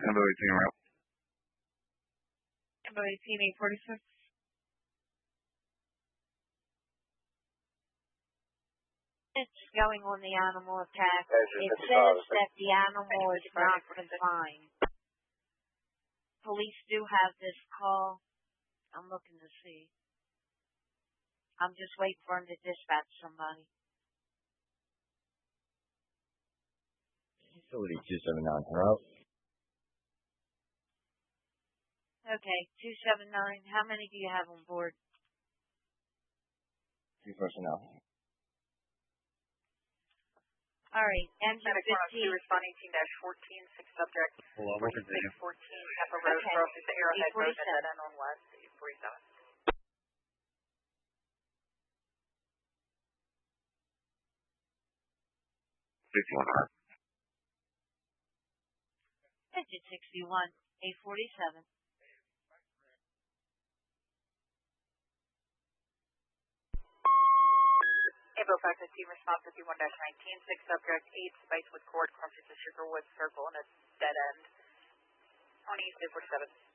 Hello, team route. Hello, team 846. It's going on the animal attack. It says that the animal is not confined. Police do have this call. I'm looking to see. I'm just waiting for him to dispatch somebody. Facility 279, route. Okay, 279. How many do you have on board? 2 personnel. All right, engine 15. Responding team dash 14, 6 subject. 4614 Pepper Road, Okay. crosses the Arrowhead Road and 847. then on west, 847. Engine 61, 847. Info Factor team response 51-19, 6 subject, 8 Spicewood Court, crosses the Sugarwood Circle and a dead end. 20 247.